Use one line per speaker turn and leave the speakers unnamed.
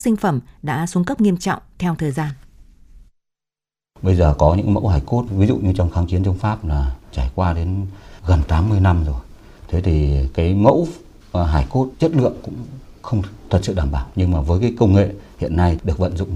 sinh phẩm đã xuống cấp nghiêm trọng theo thời gian.
Bây giờ có những mẫu hài cốt, ví dụ như trong kháng chiến chống Pháp là trải qua đến gần 80 năm rồi. Thế thì cái mẫu hài cốt chất lượng cũng không thật sự đảm bảo. Nhưng mà với cái công nghệ hiện nay được vận dụng